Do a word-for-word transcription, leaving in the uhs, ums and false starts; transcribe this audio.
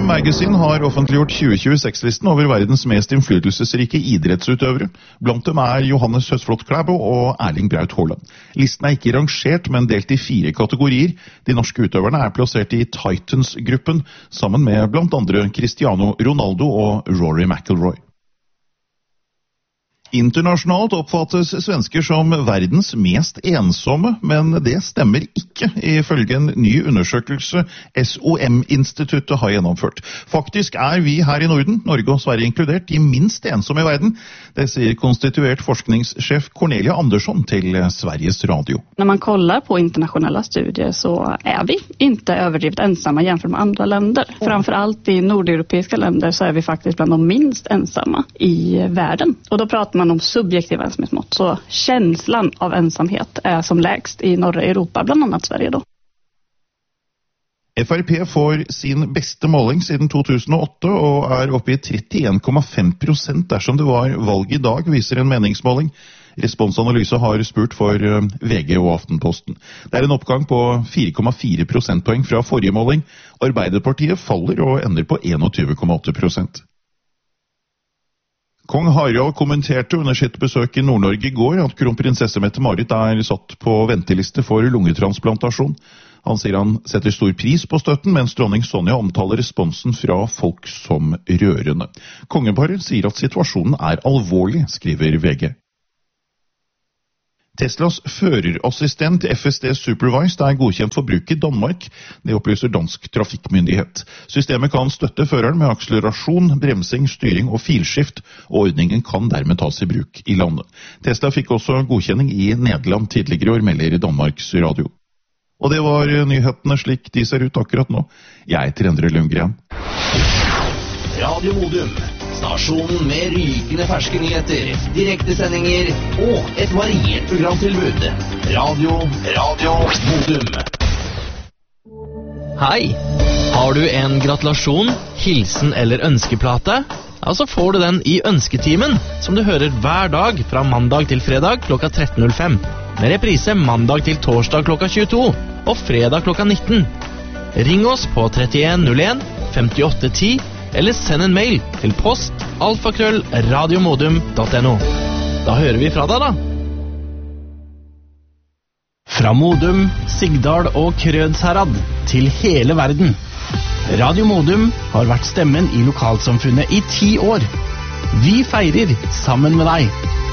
Time Magazine har offentliggjort tjue tjueseks-listen over verdens mest innflytelsesrike idrettsutøvere. Blant dem er Johannes Høsflot Klæbo og Erling Braut Haaland. Listen er ikke rangert, men delt i fire kategorier. De norske utøverne er plassert i Titans-gruppen, sammen med blant andre Cristiano Ronaldo og Rory McIlroy. Internasjonalt oppfattes svensker som verdens mest ensomme, men det stemmer ikke, ifølge en ny undersøkelse S O M-instituttet har gjennomført. Faktisk er vi her i Norden, Norge og Sverige inkludert, de minst ensomme i verden. Det sier konstituert forskningssjef Cornelia Andersson til Sveriges Radio. Når man kollar på internationella studier så är vi inte överdrivet ensamma jämfört med andra länder. Framförallt i nordeuropeiska länder så är vi faktiskt bland de minst ensamma i världen. Och då pratar man om subjektiv ensamhetsmått, så känslan av ensamhet är som lägst i norra Europa, bland annat Sverige då. F R P får sin beste måling siden to tusen og åtte og er oppe i trettien komma fem prosent dersom det var valg i dag, viser en meningsmåling. Responsanalyse har spurt for V G og Aftenposten. Det er en oppgang på fire komma fire prosentpoeng fra forrige måling. Arbeiderpartiet faller og ender på enogtyve komma åtte prosent. Kong Harald kommenterte under sitt besøk i Nord-Norge i går at kronprinsesse Mette-Marit er satt på venteliste for lungetransplantasjon. Han sier han setter stor pris på støtten, mens dronning Sonja omtaler responsen fra folk som rørende. Kongeparet sier at situasjonen er alvorlig, skriver V G. Teslas førerassistent F S D Supervised er godkjent for bruk i Danmark. Det opplyser dansk trafikkmyndighet. Systemet kan støtte føreren med akselerasjon, bremsing, styring og filskift, og ordningen kan dermed tas i bruk i landet. Tesla fikk også godkjenning i Nederland tidligere i år, melder Danmarks Radio. Og det var nyhetene slik de ser ut akkurat nå. Jeg heter Endre Lundgren. Radio Modum, stasjonen med rykende ferske nyheter, direktesendinger og et variert programtilbud. Radio, Radio Modum. Hei, har du en gratulasjon, hilsen eller ønskeplate? Ja, så får du den i Ønsketimen, som du hører hver dag fra mandag til fredag klokka tretten null fem. Med reprise mandag til torsdag klokka tjueto og fredag klokka nitten. Ring oss på trettien null en femtiåtte ti eller send en mail til post alfakrøll radiomodum punktum no. Da hører vi fra deg da. Fra Modum, Sigdal og Krødsherad til hele verden. Radio Modum har vært stemmen i lokalsamfunnet i ti år. Vi feirer sammen med deg.